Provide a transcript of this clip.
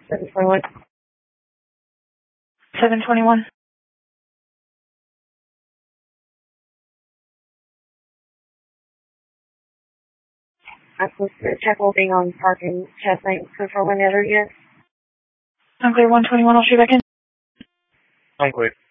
721. 721. I'm supposed to check holding on parking test night for when ever yet. I'm clear 121, I'll shoot back in. I'm clear.